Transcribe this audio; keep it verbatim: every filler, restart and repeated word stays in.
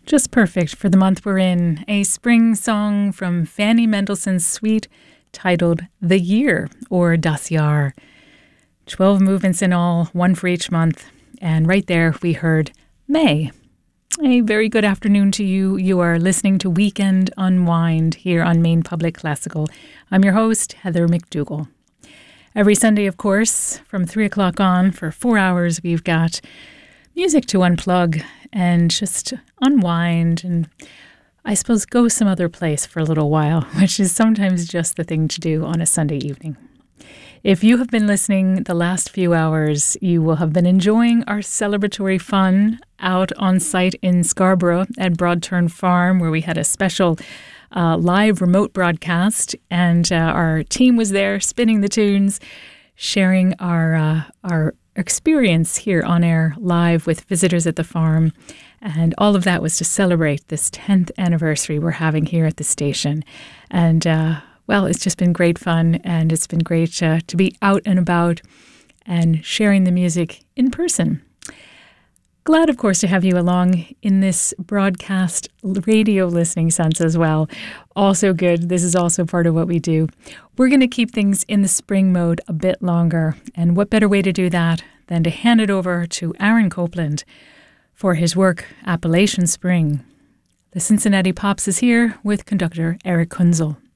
Just perfect for the month we're in. A spring song from Fanny Mendelssohn's suite titled The Year, or Das Jahr. Twelve movements in all, one for each month. And right there we heard May. A very good afternoon to you. You are listening to Weekend Unwind here on Maine Public Classical. I'm your host, Heather McDougall. Every Sunday, of course, from three o'clock on for four hours, we've got music to unplug and just unwind and, I suppose, go some other place for a little while, which is sometimes just the thing to do on a Sunday evening. If you have been listening the last few hours, you will have been enjoying our celebratory fun out on site in Scarborough at Broadturn Farm, where we had a special uh, live remote broadcast, and uh, our team was there spinning the tunes, sharing our uh, our experience here on air live with visitors at the farm. And all of that was to celebrate this tenth anniversary we're having here at the station. And uh, well, it's just been great fun, and it's been great uh, to be out and about and sharing the music in person. Glad, of course, to have you along in this broadcast radio listening sense as well. Also good. This is also part of what we do. We're going to keep things in the spring mode a bit longer. And what better way to do that than to hand it over to Aaron Copland for his work, Appalachian Spring. The Cincinnati Pops is here with conductor Eric Kunzel.